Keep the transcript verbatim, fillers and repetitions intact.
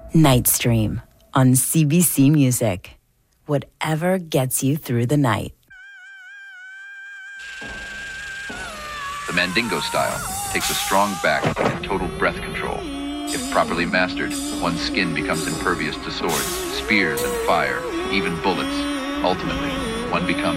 Nightstream on C B C Music. Whatever gets you through the night. The Mandingo style takes a strong back and total breath control. If properly mastered, one's skin becomes impervious to swords, spears, and fire, even bullets. Ultimately, one becomes